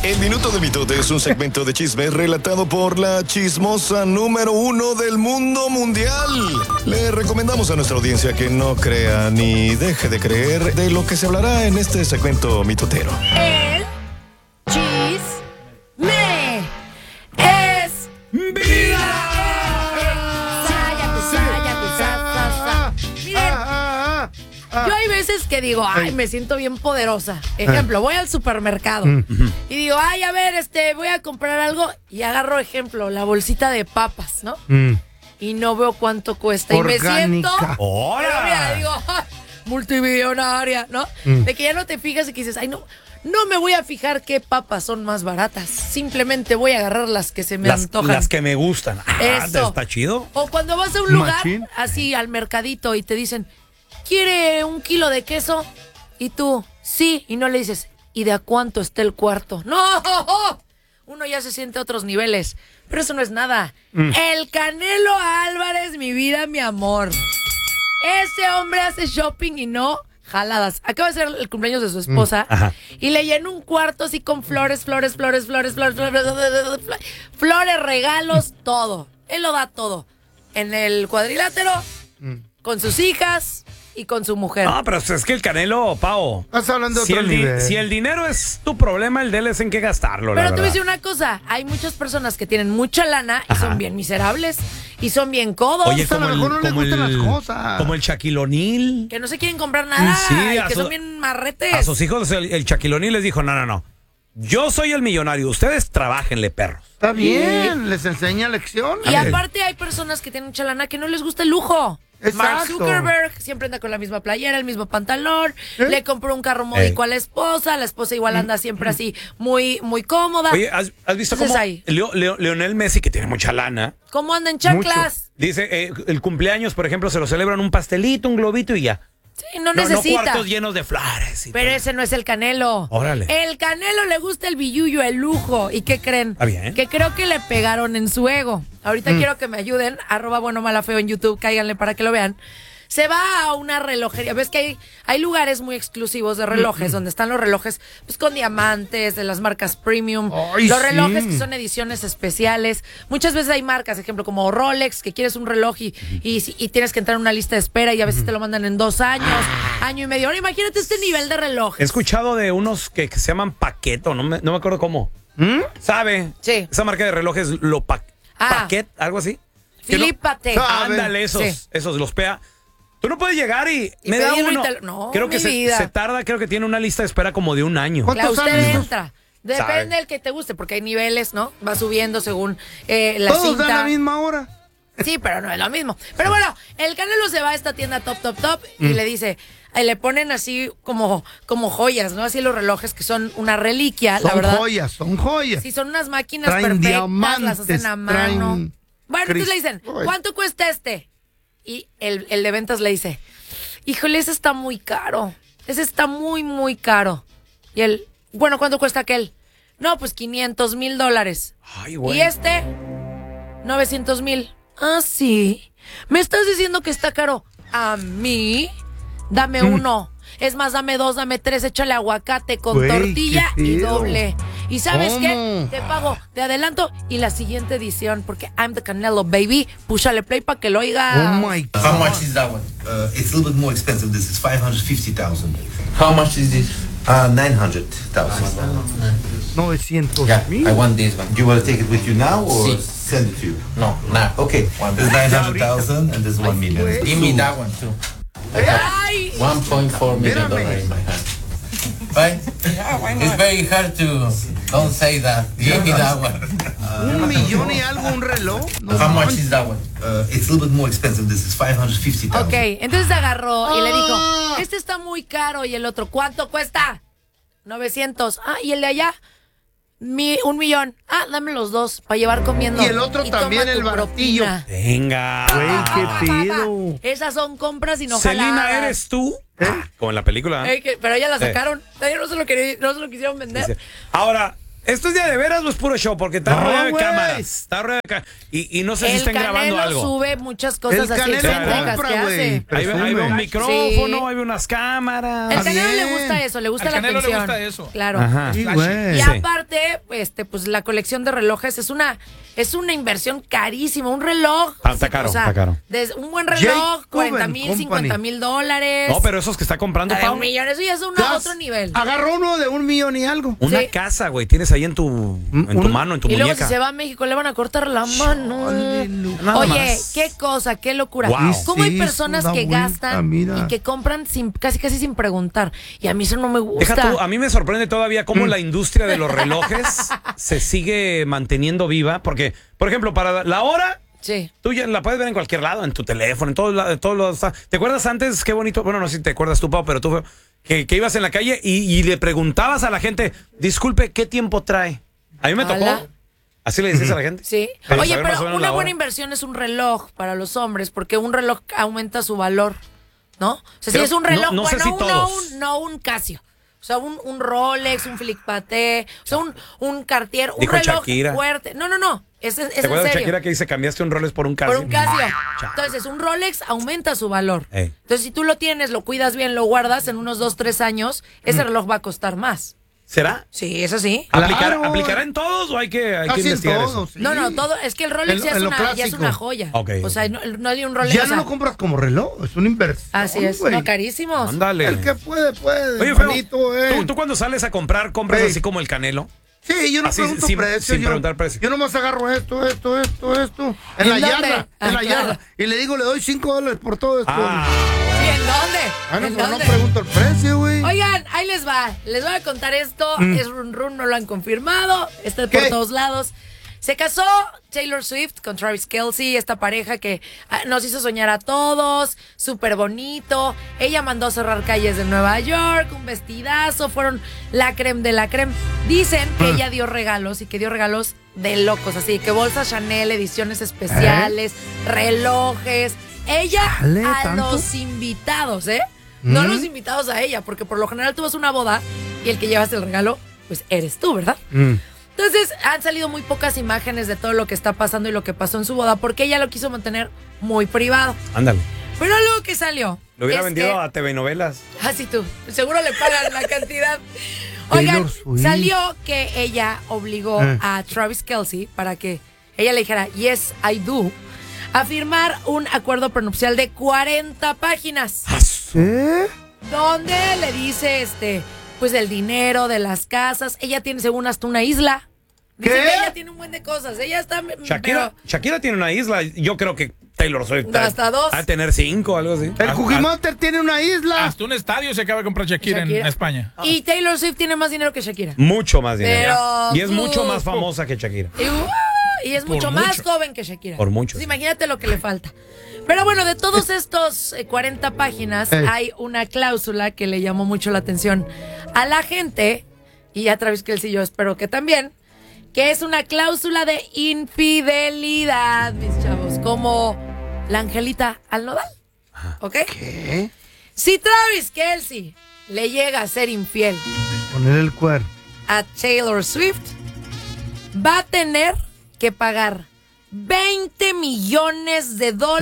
El Minuto de Mitote es un segmento de chisme relatado por la chismosa número 1 del mundo mundial. Le recomendamos a nuestra audiencia que no crea ni deje de creer de lo que se hablará en este segmento mitotero. El chisme es vida. Miren, yo hay veces que digo, ay, me siento bien poderosa. Ejemplo, voy al supermercado y digo, ay, a ver, voy a comprar algo y agarro, ejemplo, la bolsita de papas, ¿no? Y no veo cuánto cuesta. Orgánica. Y me siento, ¡Hola! pero mira, digo, ay, multimillonaria, ¿no? De que ya no te fijas y que dices, ay, no me voy a fijar qué papas son más baratas. Simplemente voy a agarrar las que se me antojan. Las que me gustan. Eso. Está chido. O cuando vas a un lugar, Machín. así al mercadito y te dicen, ¿quiere 1 kilo de queso? Y tú, sí. Y no le dices, ¿y de a cuánto está el cuarto? ¡No! Uno ya se siente a otros niveles. Pero eso no es nada. El Canelo Álvarez, mi vida, mi amor. Ese hombre hace shopping y no jaladas. Acaba de ser el cumpleaños de su esposa y le llenó un cuarto así con flores, regalos, todo. Él lo da todo. En el cuadrilátero, con sus hijas y con su mujer. No, pero es que el Canelo, Pao. Estás hablando de otro nivel. Si el dinero es tu problema, el de él es en qué gastarlo, Pero la te voy a verdad. decir una cosa, hay muchas personas que tienen mucha lana y son bien miserables y son bien codos. Oye, a lo mejor no les gustan las cosas. como el Shaquille O'Neal. Que no se quieren comprar nada Sí, y a que su- son bien marretes. A sus hijos el Shaquille O'Neal les dijo, no. Yo soy el millonario, ustedes trabajenle, perros. Está bien, les enseña lección. Y aparte hay personas que tienen mucha lana que no les gusta el lujo. Mark Exacto. Zuckerberg siempre anda con la misma playera, el mismo pantalón, le compró un carro módico a la esposa igual anda siempre así muy cómoda. Oye, ¿has visto Entonces cómo ahí. Leonel Messi, que tiene mucha lana, ¿Cómo anda en chanclas? dice, el cumpleaños, por ejemplo, se lo celebran un pastelito, un globito y ya. Sí, no No necesita. cuartos llenos de flores. Pero ese no es el Canelo. Órale. El Canelo le gusta el billullo, el lujo. ¿Y qué creen? Está bien. Que creo que le pegaron en su ego. Ahorita quiero que me ayuden. @buenomalafeo en YouTube, cáiganle para que lo vean. Se va a una relojería. Ves que hay lugares muy exclusivos de relojes, donde están los relojes pues con diamantes, de las marcas premium. Ay, los sí. relojes que son ediciones especiales. Muchas veces hay marcas, ejemplo, como Rolex, que quieres un reloj y tienes que entrar en una lista de espera y a veces te lo mandan en 2 años, año y medio. Ahora imagínate este nivel de He relojes. escuchado de unos que se llaman Paqueto, no me acuerdo cómo. ¿Sabe? Sí. Esa marca de relojes, Paquet, algo así. Que no- Philippe Patek. Ándale, esos, Sí. los PA. Tú no puedes llegar y Y me da pedirlo y uno. no, creo que mi vida. se tarda, creo que tiene una lista de espera como de 1 año. ¿Cuántos Usted años? entra. Depende Sabe. del que te guste, porque hay niveles, ¿no? Va subiendo según la Todos cinta. dan la misma hora. Sí, pero no es lo mismo. Pero bueno, el Canelo se va a esta tienda top y le dice, le ponen así como joyas, ¿no? Así los relojes que son una reliquia, la Son verdad. joyas, son joyas. Sí, son unas máquinas Traen perfectas, diamantes, las hacen a mano. traen Bueno, entonces le dicen, Ay. ¿cuánto cuesta este? Y el de ventas le dice, híjole, ese está muy caro. Ese está muy, muy caro. Y él, bueno, ¿cuánto cuesta aquel? No, pues $500,000. Ay, güey. Y este, 900,000. Ah, sí. ¿Me estás diciendo que está caro? ¿A mí? Dame uno. Es más, dame 2, dame 3, échale aguacate con Güey, tortilla qué y pedo. doble. ¿Y sabes qué? ¿Cómo? Te pago de adelanto y la siguiente edición, porque I'm the Canelo, baby. Púchale play para que lo oiga. Oh my God. How much is that one? It's a little bit more expensive. This is 550,000. How much is this? 900,000. 900,000. I want this one. Do you want to take it with you now or Sí. send it to you? No, nah. Okay, there's 900,000 and there's 1 million. Give me that one too. I have Ay, $1.4 million in my hand. Right? It's very hard to don't say that. Give me that one. 1,000,000 y algo, un reloj. No How much manches. is that one? It's a little bit more expensive. This is 550,000. ok, entonces agarró y le dijo, este está muy caro. Y el otro, ¿cuánto cuesta? 900. Ah, y el de allá, 1,000,000. Ah, dame los dos para llevar comiendo. Y el otro toma también, tu el baratillo. propina. Venga. Güey, qué pedo. Esas son compras y no Selena, jaladas. ¿eres tú? Como en la película. Pero ya la sacaron. Todavía no se lo quisieron vender. Dice, ahora, ¿Esto es día de veras o es puro show? Porque está No, rodeado de güey. cámaras. Está rodeado de cámaras. Y no sé si El estén grabando Canelo algo. sube muchas cosas El así Canelo excéntricas compra, que güey. hace. Ahí ve un micrófono, Sí. ahí ve unas cámaras. El Canelo le bien. gusta eso, le gusta Al la Canelo le atención. gusta eso. Claro. Ajá. Sí, Flashy. güey. Y Sí. aparte, pues la colección de relojes es una inversión carísima. Un reloj. Está caro, está caro. Un buen reloj, Jake 40,000, Company. 50,000 dólares. No, pero esos que está comprando, La de Pau. $1 millón, eso ya es otro nivel. Agarró uno de 1 millón y algo. Una Sí. casa, güey, tienes ahí en tu mano, en tu Y luego muñeca. si se va a México le van a cortar la mano. Nada Oye, más. qué cosa, qué locura. Wow. ¿Cómo hay Sí, personas es una que vuelta, gastan mira. y que compran casi sin preguntar? Y a mí eso no me gusta. Deja tú, a mí me sorprende todavía cómo la industria de los relojes se sigue manteniendo viva. Porque, por ejemplo, para la hora, Sí. tú ya la puedes ver en cualquier lado, en tu teléfono, en todos lados. ¿Te acuerdas antes? Qué bonito. Bueno, no sé si te acuerdas tú, Pau, pero tú que ibas en la calle y le preguntabas a la gente, disculpe, ¿qué tiempo trae? A mí me tocó. Ala. Así le dices a la gente. Sí. Para Oye, saber más o pero menos una la buena hora. inversión es un reloj para los hombres, porque un reloj aumenta su valor, ¿no? O sea, si Pero es un reloj, no sé bueno, si todos. no un Casio. O sea, un Rolex, un Philippe Patek, o sea, un Cartier, un Dijo reloj Shakira. fuerte. No. Es ¿Te en acuerdas de serio. Shakira que dice cambiaste un Rolex por un Casio? Por un Casio. Entonces, un Rolex aumenta su valor. Ey. Entonces, si tú lo tienes, lo cuidas bien, lo guardas, en unos 2, 3 años, ese reloj va a costar más. ¿Será? Sí, eso sí. Claro. ¿Aplicará en todos o hay que Casi en investigar eso? todos. sí. No, todo, es que el Rolex En lo ya es clásico. una joya. Ok, O sea, no hay un Rolex. Ya o sea, no lo compras como reloj, es una inversión. así es, güey. no carísimos. Ándale. El que puede. Oye, Feo, manito, ¿tú cuando sales a comprar, compras Ey. así como el Canelo? Sí, yo no Así, pregunto sin- precio. sin yo, preguntar precio. Yo nomás agarro esto. En ¿En la dónde? yarda. Ah, En la claro. yarda. Y le digo, le doy $5 por todo esto. ¿Sí, en dónde? no, ¿En pero no dónde? pregunto el precio, güey. Oigan, ahí les va. Les voy a contar esto. Es run run, no lo han confirmado. Está por ¿Qué? todos lados. Se casó Taylor Swift con Travis Kelce, esta pareja que nos hizo soñar a todos, súper bonito. Ella mandó cerrar calles de Nueva York, un vestidazo, fueron la creme de la creme. Dicen que ella dio regalos y que dio regalos de locos, así que bolsas Chanel, ediciones especiales, relojes. Ella Chale, a ¿tanto? los invitados, ¿eh? No los invitados a ella, porque por lo general tú vas a una boda y el que llevas el regalo, pues eres tú, ¿verdad? Entonces han salido muy pocas imágenes de todo lo que está pasando y lo que pasó en su boda, porque ella lo quiso mantener muy privado. Ándale. Pero algo que salió. Lo hubiera es vendido que- a TV Novelas. Así tú, seguro le pagan la cantidad. Oigan, Taylor Swift. salió que ella obligó a Travis Kelce para que ella le dijera yes, I do, a firmar un acuerdo prenupcial de 40 páginas. ¿Qué? Donde le dice pues el dinero de las casas. Ella tiene según hasta una isla. Dice ¿Qué? que ella tiene un buen de cosas. Ella está Shakira tiene una isla. Yo creo que Taylor Swift Hasta 2. a tener 5 algo así. El Cookie Monster tiene una isla. Hasta un estadio se acaba de comprar Shakira en Shakira. España. Y Taylor Swift tiene más dinero que Shakira. Mucho más dinero. Pero- Y es mucho más famosa que Shakira. Y es Por mucho más mucho. joven que Shakira. Por mucho, Pues sí. imagínate lo que le falta. Pero bueno, de todos estos 40 páginas, hay una cláusula que le llamó mucho la atención a la gente, y a Travis Kelce yo espero que también, que es una cláusula de infidelidad, mis chavos, como la Angelita al Nodal. ¿Ok? ¿Qué? Si Travis Kelce le llega a ser infiel Poner el cuerno. a Taylor Swift, va a tener que pagar $20 millones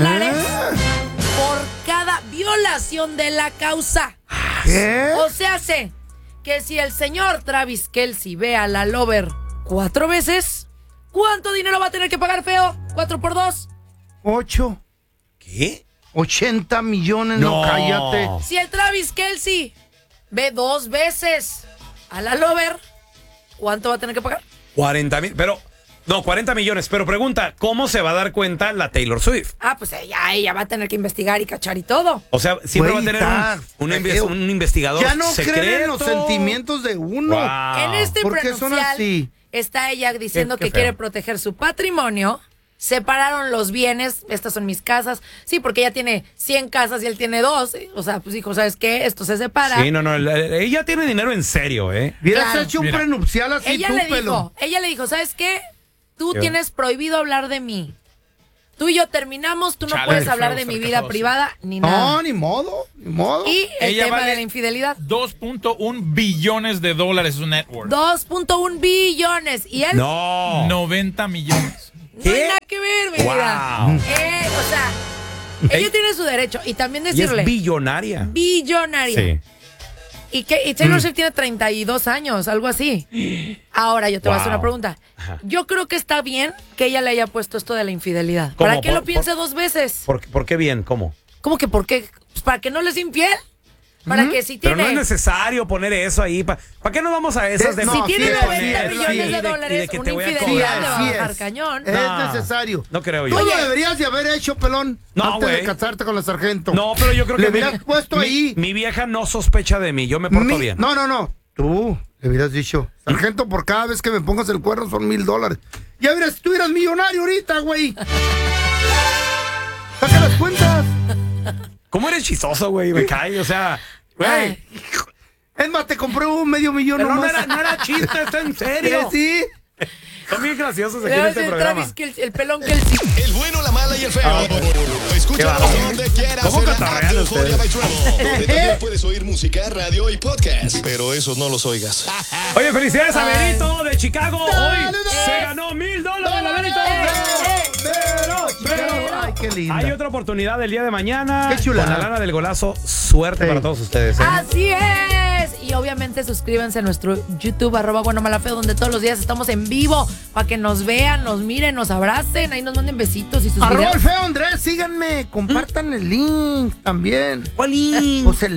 por cada violación de la causa. ¿Qué? O sea, sé que si el señor Travis Kelce ve a la Lover 4 veces, ¿cuánto dinero va a tener que pagar, feo? ¿4 por 2? 8. ¿Qué? 80 millones, no, cállate. Si el Travis Kelce ve 2 veces a la Lover, ¿cuánto va a tener que pagar? 40,000, pero... No, 40 millones. Pero pregunta, ¿cómo se va a dar cuenta la Taylor Swift? Ah, pues ella va a tener que investigar y cachar y todo. O sea, siempre Güey, va a tener está un investigador Ya no secreto. creen en los sentimientos de uno. Wow. En este ¿Por qué son prenupcial así? está ella diciendo Qué que feo. quiere proteger su patrimonio. Separaron los bienes, estas son mis casas. Sí, porque ella tiene 100 casas y él tiene 2. O sea, pues dijo, ¿sabes qué? Esto se separa. Sí, no, ella tiene dinero en serio, ¿eh? Hubieras Claro. hecho un Mira. prenupcial así, ella tú, le pelo. dijo, ¿sabes qué? Tú ¿Qué? tienes prohibido hablar de mí. Tú y yo terminamos, tú no Chale, puedes qué hablar feo de mi estar vida casados. privada ni nada. No, ni modo, ni modo. Y el Ella tema vale de la infidelidad. 2.1 billones de dólares su net worth. 2.1 billones. Y él No. 90 millones. no hay nada que ver, mi vida. Wow. O sea, ella tiene su derecho. Y también Y decirle, es billonaria. billonaria. Sí. Y Taylor Swift tiene 32 años, algo así. Ahora yo te voy a hacer Wow. una pregunta. Yo creo que está bien que ella le haya puesto esto de la infidelidad. ¿Cómo? ¿Para que Por- lo piense dos veces? ¿Por qué bien? ¿Cómo? ¿Cómo que por qué? Pues para que no le es infiel. Para que si Pero tiene... no es necesario poner eso ahí. ¿Para qué nos vamos a esas de No, si tiene sí, 90 sí, millones sí, de y de dólares, que una te voy a infidelidad cobrar? le va a Sí bajar es. cañón. Es No. necesario. No creo yo. Tú lo deberías de haber hecho, pelón. No, antes güey. de casarte con la sargento. No, pero yo creo Le que hubieras puesto ahí. Mi vieja no sospecha de mí. Yo me porto bien. No. Tú le hubieras dicho, sargento, por cada vez que me pongas el cuerno son $1,000. Ya verás, tú eras millonario ahorita, güey. Saca las cuentas. ¿Cómo eres chistoso, güey? Me cae, o sea, güey. Ay. Es más, te compré $500,000 Pero nomás. no era chiste, está en serio. Sí. Son bien graciosos aquí Le en va a este decir programa. Travis que el pelón que él sí. El bueno, la mala y el feo. Qué Escúchanos bárbaro. donde quieras. ¿Cómo en la catarrean app de ustedes? Euphoria by Travel, donde también puedes oír música, radio y podcast. Pero esos no los oigas. Oye, felicidades a Benito de Chicago. Hoy ¡Saludos! se ganó $1,000, Benito. Ay, qué linda. Hay otra oportunidad del día de mañana. Qué chulada. Con la lana del golazo. Suerte Sí. para todos ustedes. ¿eh? Así es. Y obviamente suscríbanse a nuestro YouTube, @buenomalafeo, donde todos los días estamos en vivo para que nos vean, nos miren, nos abracen, ahí nos manden besitos y sus @el videos. feo Andrés, síganme, compartan el link también. ¿Cuál link? Pues el